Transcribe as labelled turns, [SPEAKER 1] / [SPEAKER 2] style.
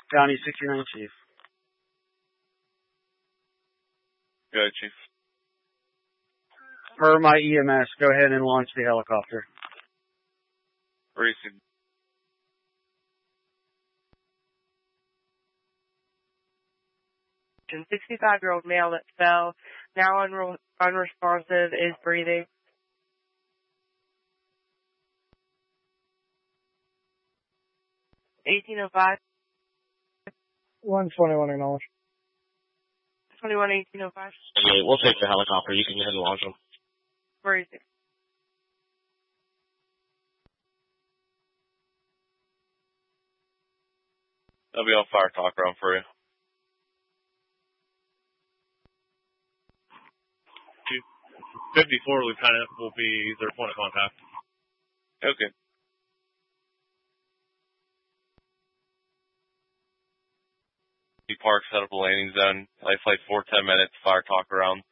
[SPEAKER 1] County 69, Chief.
[SPEAKER 2] Go ahead, Chief.
[SPEAKER 1] Per my EMS, go ahead and launch the helicopter.
[SPEAKER 2] Racing.
[SPEAKER 3] 65-year-old male that fell, now unresponsive, is breathing. $1805.
[SPEAKER 4] 121 acknowledged.
[SPEAKER 3] 21-1805.
[SPEAKER 5] Okay, we'll take the helicopter. You can go ahead and launch them.
[SPEAKER 3] Where is it?
[SPEAKER 2] I'll be on fire talk around for you.
[SPEAKER 6] 54, Lieutenant, will be their point of contact.
[SPEAKER 2] Okay. Park, set up a landing zone. Life flight 4, 10 minutes, fire talk around.